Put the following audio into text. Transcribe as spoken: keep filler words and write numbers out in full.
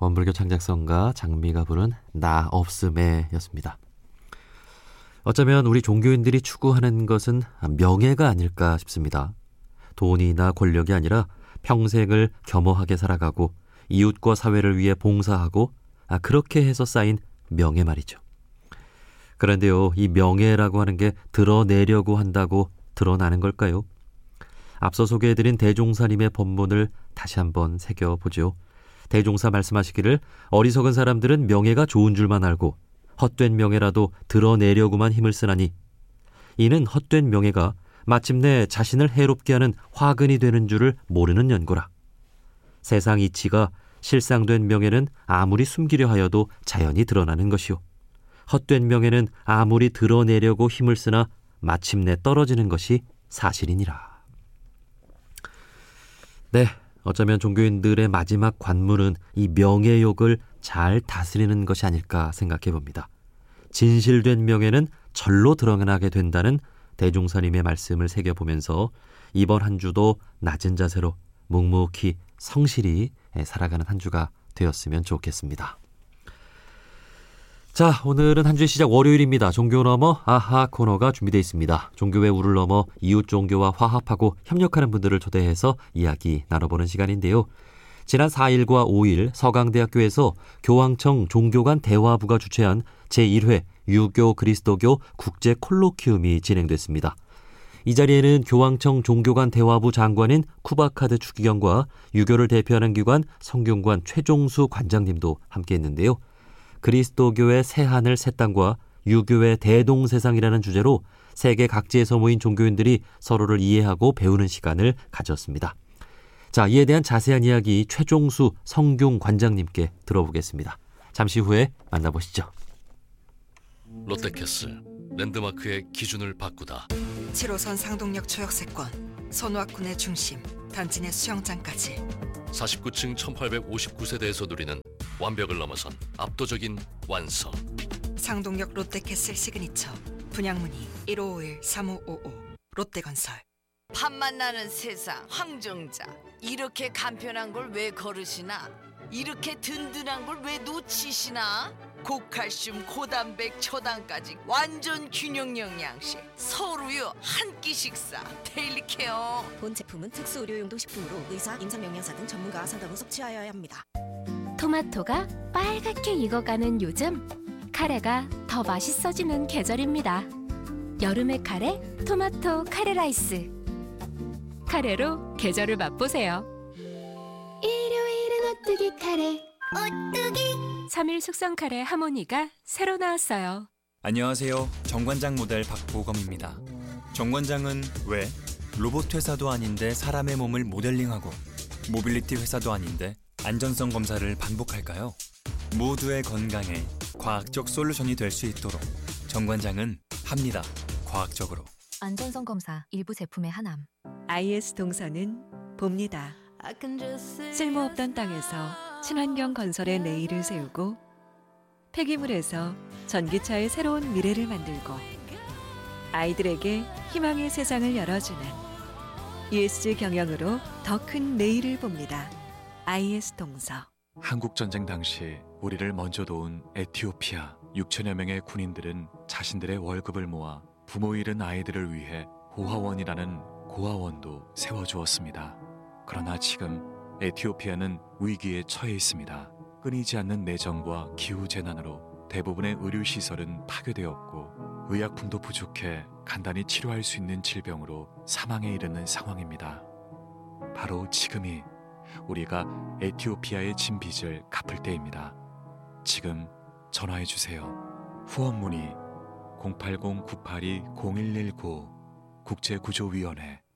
원불교 창작성가 장미가 부른 나 없음에 였습니다. 어쩌면 우리 종교인들이 추구하는 것은 명예가 아닐까 싶습니다. 돈이나 권력이 아니라 평생을 겸허하게 살아가고 이웃과 사회를 위해 봉사하고 아, 그렇게 해서 쌓인 명예 말이죠. 그런데요, 이 명예라고 하는 게 드러내려고 한다고 드러나는 걸까요? 앞서 소개해드린 대종사님의 법문을 다시 한번 새겨보죠. 대종사 말씀하시기를 어리석은 사람들은 명예가 좋은 줄만 알고 헛된 명예라도 드러내려고만 힘을 쓰나니 이는 헛된 명예가 마침내 자신을 해롭게 하는 화근이 되는 줄을 모르는 연고라. 세상 이치가 실상된 명예는 아무리 숨기려 하여도 자연히 드러나는 것이요, 헛된 명예는 아무리 드러내려고 힘을 쓰나 마침내 떨어지는 것이 사실이니라. 네, 어쩌면 종교인들의 마지막 관문은 이 명예욕을 잘 다스리는 것이 아닐까 생각해 봅니다. 진실된 명예는 절로 드러나게 된다는 대종사님의 말씀을 새겨보면서 이번 한 주도 낮은 자세로 묵묵히 성실히 살아가는 한 주가 되었으면 좋겠습니다. 자, 오늘은 한 주의 시작 월요일입니다. 종교 너머 아하 코너가 준비되어 있습니다. 종교의 우를 넘어 이웃 종교와 화합하고 협력하는 분들을 초대해서 이야기 나눠보는 시간인데요. 지난 사 일과 오 일 서강대학교에서 교황청 종교간 대화부가 주최한 제일 회 유교 그리스도교 국제 콜로키움이 진행됐습니다. 이 자리에는 교황청 종교간 대화부 장관인 쿠바카드 추기경과 유교를 대표하는 기관 성균관 최종수 관장님도 함께했는데요. 그리스도교의 새하늘 새 땅과 유교의 대동세상이라는 주제로 세계 각지에서 모인 종교인들이 서로를 이해하고 배우는 시간을 가졌습니다. 자, 이에 대한 자세한 이야기 최종수 성균 관장님께 들어보겠습니다. 잠시 후에 만나보시죠. 롯데캐슬 랜드마크의 기준을 바꾸다. 칠 호선 상동역 초역세권, 손와군의 중심, 단지 내 수영장까지 사십구 층 천팔백오십구 세대에서 누리는 완벽을 넘어선 압도적인 완성. 상동역 롯데캐슬 시그니처 분양문의 일오오일 삼오오오 롯데건설. 팝만 나는 세상 황정자, 이렇게 간편한 걸 왜 거르시나? 이렇게 든든한 걸 왜 놓치시나? 고칼슘 고단백 초당까지 완전 균형 영양식 서울우유 한 끼 식사 데일리 케어. 본 제품은 특수 의료용도 식품으로 의사, 임상영양사 등 전문가와 상담 후 섭취하여야 합니다. 토마토가 빨갛게 익어가는 요즘, 카레가 더 맛있어지는 계절입니다. 여름의 카레, 토마토 카레 라이스. 카레로 계절을 맛보세요. 일요일은 오뚜기 카레. 오뚜기. 삼 일 숙성 카레 하모니가 새로 나왔어요. 안녕하세요. 정관장 모델 박보검입니다. 정관장은 왜 로봇 회사도 아닌데 사람의 몸을 모델링하고 모빌리티 회사도 아닌데 안전성 검사를 반복할까요? 모두의 건강에 과학적 솔루션이 될 수 있도록 정관장은 합니다. 과학적으로. 안전성 검사 일부 제품의 하남. 아이에스 동서는 봅니다. 쓸모없던 땅에서 친환경 건설의 내일을 세우고 폐기물에서 전기차의 새로운 미래를 만들고 아이들에게 희망의 세상을 열어주는 이에스지 경영으로 더 큰 내일을 봅니다. 아이에스 동서. 한국전쟁 당시 우리를 먼저 도운 에티오피아 육천여 명의 군인들은 자신들의 월급을 모아 부모 잃은 아이들을 위해 고아원이라는 고아원도 세워주었습니다. 그러나 지금 에티오피아는 위기에 처해 있습니다. 끊이지 않는 내전과 기후재난으로 대부분의 의료시설은 파괴되었고 의약품도 부족해 간단히 치료할 수 있는 질병으로 사망에 이르는 상황입니다. 바로 지금이 우리가 에티오피아의 진 빚을 갚을 때입니다. 지금 전화해주세요. 후원 문의 공팔공 구팔이 공일일구 국제구조위원회.